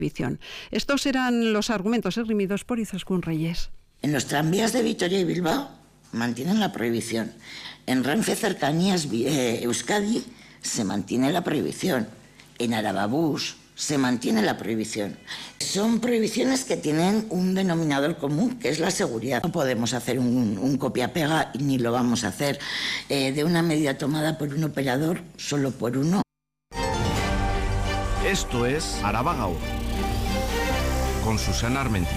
prohibición. Estos eran los argumentos esgrimidos por Izaskun Reyes. En los tranvías de Vitoria y Bilbao mantienen la prohibición. En Renfe Cercanías Euskadi se mantiene la prohibición. En Arababús se mantiene la prohibición. Son prohibiciones que tienen un denominador común, que es la seguridad. No podemos hacer un copia-pega, ni lo vamos a hacer, de una medida tomada por un operador solo por uno. Esto es Araba Gaur, con Susana Armentia.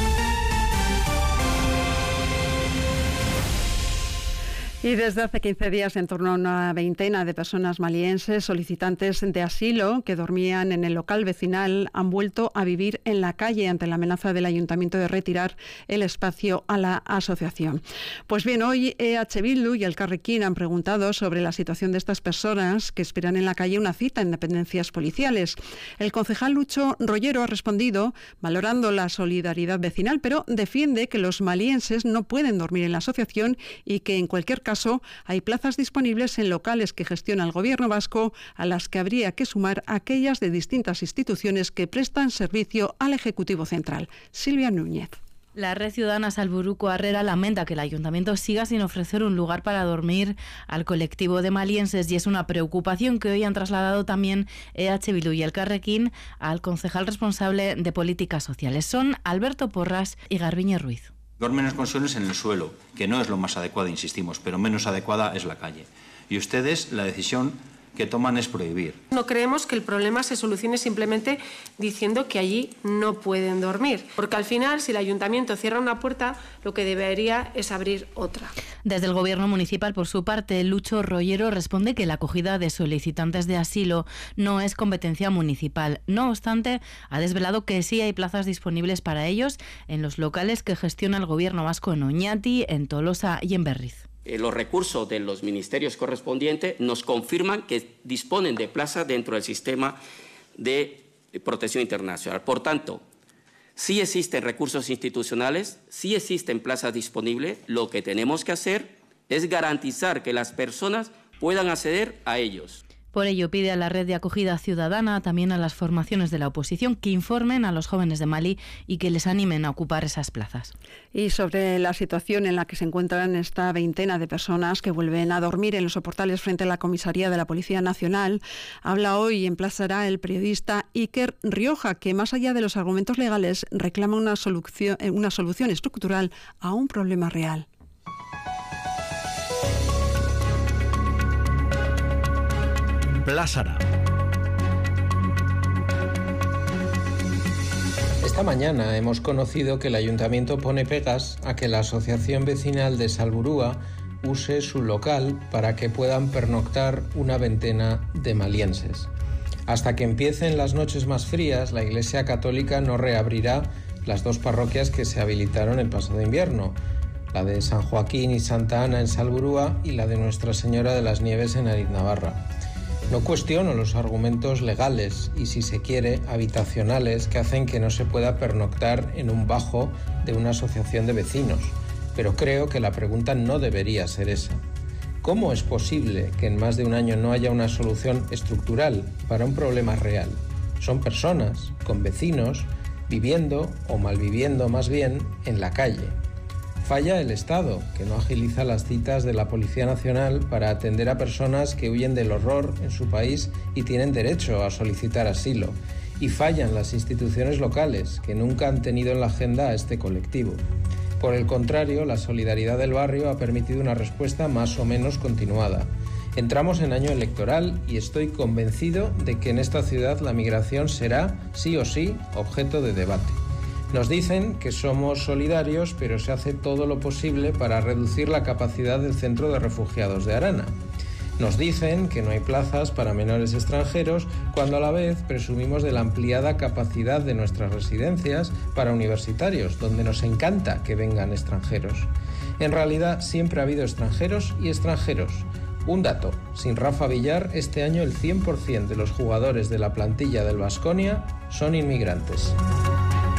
Y desde hace 15 días, en torno a una veintena de personas malienses solicitantes de asilo que dormían en el local vecinal han vuelto a vivir en la calle ante la amenaza del ayuntamiento de retirar el espacio a la asociación. Pues bien, hoy EH Bildu y Elkarrekin han preguntado sobre la situación de estas personas que esperan en la calle una cita en dependencias policiales. El concejal Lucho Rollero ha respondido valorando la solidaridad vecinal, pero defiende que los malienses no pueden dormir en la asociación y que en cualquier caso hay plazas disponibles en locales que gestiona el Gobierno vasco, a las que habría que sumar aquellas de distintas instituciones que prestan servicio al Ejecutivo Central. Silvia Núñez. La Red Ciudadana Salburuko Harrera lamenta que el Ayuntamiento siga sin ofrecer un lugar para dormir al colectivo de malienses y es una preocupación que hoy han trasladado también EH Bildu y Elkarrekin al concejal responsable de Políticas Sociales. Son Alberto Porras y Garbiñe Ruiz. Duermen en colchones en el suelo, que no es lo más adecuado, insistimos, pero menos adecuada es la calle. Y ustedes, la decisión que toman es prohibir. No creemos que el problema se solucione simplemente diciendo que allí no pueden dormir, porque al final, si el ayuntamiento cierra una puerta, lo que debería es abrir otra. Desde el Gobierno municipal, por su parte, Lucho Rollero responde que la acogida de solicitantes de asilo no es competencia municipal. No obstante, ha desvelado que sí hay plazas disponibles para ellos en los locales que gestiona el Gobierno vasco en Oñati, en Tolosa y en Berriz. Los recursos de los ministerios correspondientes nos confirman que disponen de plazas dentro del sistema de protección internacional. Por tanto, sí existen recursos institucionales, sí existen plazas disponibles. Lo que tenemos que hacer es garantizar que las personas puedan acceder a ellos. Por ello pide a la red de acogida ciudadana, también a las formaciones de la oposición, que informen a los jóvenes de Mali y que les animen a ocupar esas plazas. Y sobre la situación en la que se encuentran esta veintena de personas que vuelven a dormir en los soportales frente a la comisaría de la Policía Nacional, habla hoy y emplazará el periodista Iker Rioja, que más allá de los argumentos legales reclama una solución estructural a un problema real. Plazara. Esta mañana hemos conocido que el Ayuntamiento pone pegas a que la Asociación Vecinal de Salburua use su local para que puedan pernoctar una veintena de malienses. Hasta que empiecen las noches más frías, la Iglesia Católica no reabrirá las dos parroquias que se habilitaron el pasado invierno, la de San Joaquín y Santa Ana en Salburua y la de Nuestra Señora de las Nieves en Aritnavarra. No cuestiono los argumentos legales y, si se quiere, habitacionales que hacen que no se pueda pernoctar en un bajo de una asociación de vecinos, pero creo que la pregunta no debería ser esa. ¿Cómo es posible que en más de un año no haya una solución estructural para un problema real? Son personas, con vecinos, viviendo, o malviviendo más bien, en la calle. Falla el Estado, que no agiliza las citas de la Policía Nacional para atender a personas que huyen del horror en su país y tienen derecho a solicitar asilo. Y fallan las instituciones locales, que nunca han tenido en la agenda a este colectivo. Por el contrario, la solidaridad del barrio ha permitido una respuesta más o menos continuada. Entramos en año electoral y estoy convencido de que en esta ciudad la migración será, sí o sí, objeto de debate. Nos dicen que somos solidarios, pero se hace todo lo posible para reducir la capacidad del centro de refugiados de Arana. Nos dicen que no hay plazas para menores extranjeros, cuando a la vez presumimos de la ampliada capacidad de nuestras residencias para universitarios, donde nos encanta que vengan extranjeros. En realidad siempre ha habido extranjeros y extranjeros. Un dato, sin Rafa Villar, este año el 100% de los jugadores de la plantilla del Baskonia son inmigrantes.